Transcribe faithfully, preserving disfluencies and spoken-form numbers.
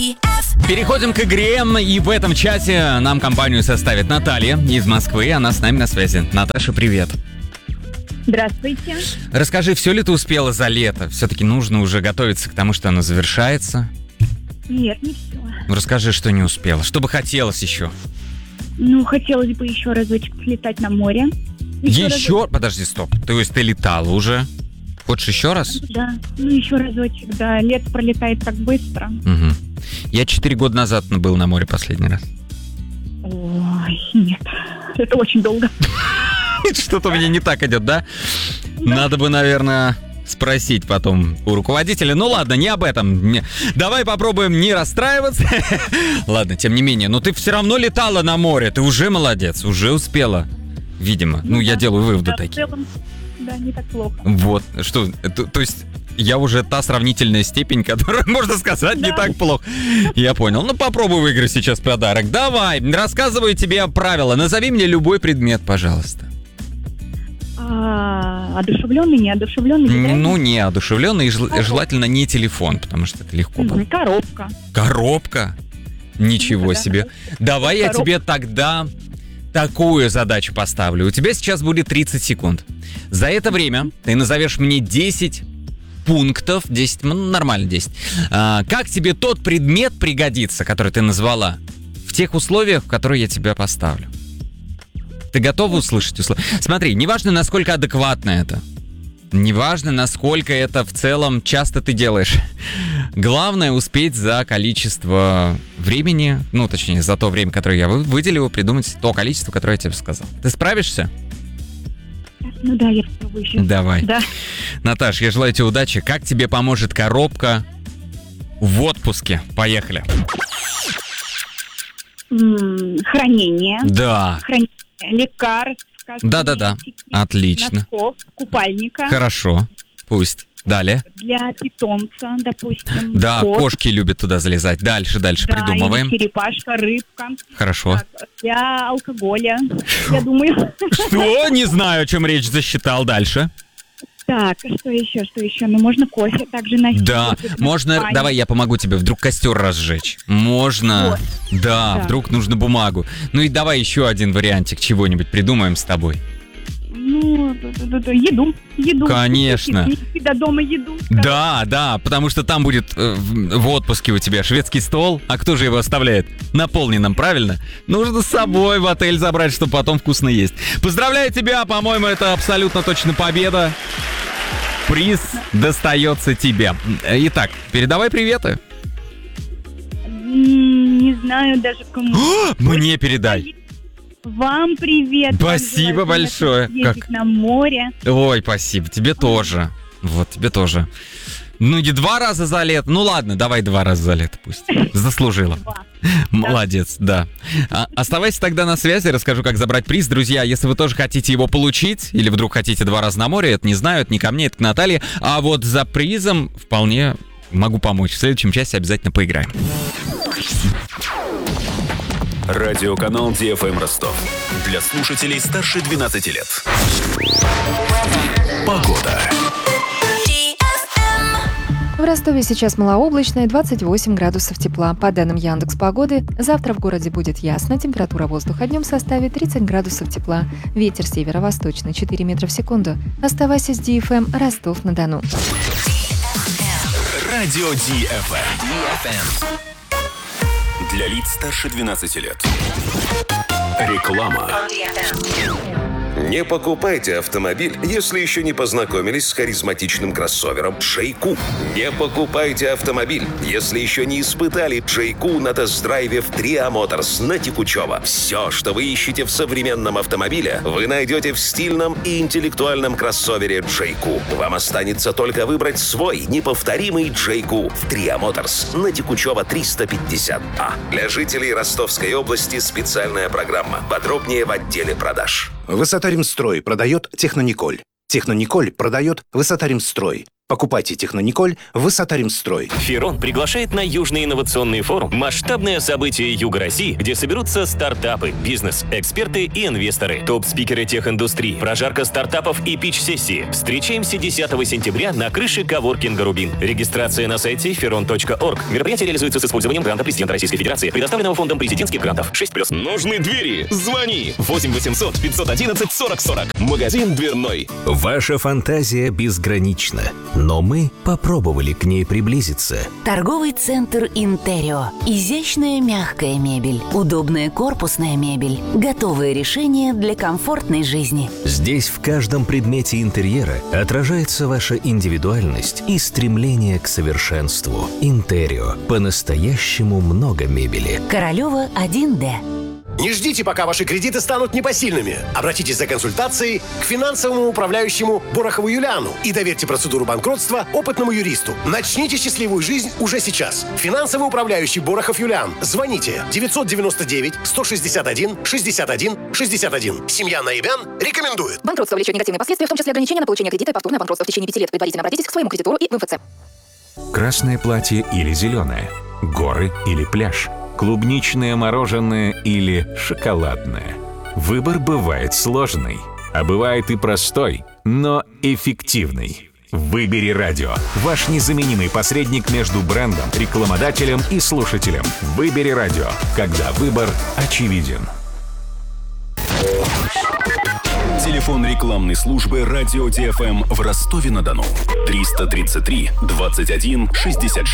Переходим к игре, и в этом чате нам компанию составит Наталья из Москвы, она с нами на связи. Наташа, привет. Здравствуйте. Расскажи, все ли ты успела за лето? Все-таки нужно уже готовиться к тому, что оно завершается. Нет, не все. Расскажи, что не успела, что бы хотелось еще. Ну, хотелось бы еще разочек слетать на море. Еще? еще? Подожди, стоп. То есть ты летала уже? Хочешь еще раз? Да, ну еще разочек, да. Лето пролетает так быстро. Угу. Я четыре года назад был на море последний раз. Ой, нет. Это очень долго. Что-то у меня не так идет, да? Надо бы, наверное, спросить потом у руководителя. Ну ладно, не об этом. Давай попробуем не расстраиваться. Ладно, тем не менее. Но ты все равно летала на море. Ты уже молодец, уже успела. Видимо. Ну, я делаю выводы такие. Да, не так плохо. Вот. Что, то, то есть... Я уже та сравнительная степень, которую, можно сказать, да. не так плохо. Я понял. Ну, попробуй выиграть сейчас подарок. Давай, рассказываю тебе правила. Назови мне любой предмет, пожалуйста. А, одушевленный, неодушевленный? Ну, неодушевленный и жел- желательно не телефон, потому что это легко было. Коробка. Коробка? Ничего ну, себе. Да. Давай Коробка. Я тебе тогда такую задачу поставлю. У тебя сейчас будет тридцать секунд. За это время ты назовешь мне десять пунктов, десять, ну, нормально десять. А, как тебе тот предмет пригодится, который ты назвала, в тех условиях, в которые я тебя поставлю? Ты готова услышать условия? Смотри, неважно, насколько адекватно это, неважно, насколько это в целом часто ты делаешь. Главное успеть за количество времени, ну, точнее, за то время, которое я выделил, придумать то количество, которое я тебе сказал. Ты справишься? Ну да, я попробую еще. Давай. Да. Наташ, я желаю тебе удачи. Как тебе поможет коробка в отпуске? Поехали. М-м, хранение. Да. Хранение лекарств. Да-да-да. Отлично. Носков, купальника. Хорошо. Пусть. Далее. Для питомца, допустим. Да, кот. Кошки любят туда залезать. Дальше, дальше да, придумываем. Или черепашка, рыбка. Хорошо. Так, для алкоголя, я думаю. Что? Не знаю, о чем речь, засчитал. Дальше. Так, что еще, что еще? Ну, можно кофе также носить. Да, можно... Спальне. Давай я помогу тебе. Вдруг костер разжечь. Можно. Да, да, вдруг нужно бумагу. Ну и давай еще один вариантик чего-нибудь придумаем с тобой. Ну, еду, еду. Конечно. И до дома еду. Да, да, потому что там будет э, в, в отпуске у тебя шведский стол, а кто же его оставляет? Наполненным, правильно? Нужно с собой в отель забрать, чтобы потом вкусно есть. Поздравляю тебя, по-моему, это абсолютно точно победа. Приз достается тебе. Итак, передавай приветы. Не знаю даже кому. Мне передай. Вам привет. Спасибо большое. Как на море. Ой, спасибо. Тебе тоже. Вот, тебе тоже. Ну, не два раза за лето. Ну, ладно, давай два раза за лето пусть. Заслужила. Два. Молодец, да. А, оставайся тогда на связи, расскажу, как забрать приз. Друзья, если вы тоже хотите его получить, или вдруг хотите два раза на море, это не знаю, это не ко мне, это к Наталье. А вот за призом вполне могу помочь. В следующем часе обязательно поиграем. Радиоканал Ди Эф Эм Ростов. Для слушателей старше двенадцати лет. Погода. В Ростове сейчас малооблачно, двадцать восемь градусов тепла. По данным Яндекс.Погоды, завтра в городе будет ясно, температура воздуха днем составит тридцать градусов тепла. Ветер северо-восточный четыре метра в секунду. Оставайся с Ди Эф Эм, Ростов-на-Дону. Радио Ди Эф Эм. Для лиц старше двенадцати лет. Реклама. Не покупайте автомобиль, если еще не познакомились с харизматичным кроссовером Джейку. Не покупайте автомобиль, если еще не испытали Джейку на тест-драйве в Триа Моторс на Текучево. Все, что вы ищете в современном автомобиле, вы найдете в стильном и интеллектуальном кроссовере Джейку. Вам останется только выбрать свой неповторимый Джейку в Триа Моторс на Текучево триста пятьдесят А. Для жителей Ростовской области специальная программа. Подробнее в отделе продаж. Высота Римстрой продает Технониколь. Технониколь продает Высота Римстрой. Покупайте Технониколь «Высота-Ремстрой». Ферон приглашает на Южный инновационный форум, масштабное событие Юга России, где соберутся стартапы, бизнес, эксперты и инвесторы, топ-спикеры тех-индустрии, прожарка стартапов и пич-сессии. Встречаемся десятого сентября на крыше коворкинга «Рубин». Регистрация на сайте ферон точка орг. Мероприятие реализуется с использованием гранта президента Российской Федерации, предоставленного фондом президентских грантов. шесть плюс. Нужны двери? Звони. восемь восемьсот пятьсот одиннадцать сорок сорок. Магазин дверной. Ваша фантазия безгранична, но мы попробовали к ней приблизиться. Торговый центр «Интерио». Изящная мягкая мебель, удобная корпусная мебель, готовые решения для комфортной жизни. Здесь в каждом предмете интерьера отражается ваша индивидуальность и стремление к совершенству. «Интерио». По-настоящему много мебели. Королева один Д. Не ждите, пока ваши кредиты станут непосильными. Обратитесь за консультацией к финансовому управляющему Борохову Юлиану и доверьте процедуру банкротства опытному юристу. Начните счастливую жизнь уже сейчас. Финансовый управляющий Борохов Юлиан. Звоните девятьсот девяносто девять сто шестьдесят один шестьдесят один шестьдесят один. Семья Наибян рекомендует. Банкротство влечет негативные последствия, в том числе ограничения на получение кредита и повторное банкротство в течение пяти лет. Предварительно обратитесь к своему кредитору и в МФЦ. Красное платье или зеленое? Горы или пляж? Клубничное мороженое или шоколадное? Выбор бывает сложный, а бывает и простой, но эффективный. Выбери радио. Ваш незаменимый посредник между брендом, рекламодателем и слушателем. Выбери радио, когда выбор очевиден. Телефон рекламной службы «Радио ди эф эм» в Ростове-на-Дону. триста тридцать три двадцать один шестьдесят шесть.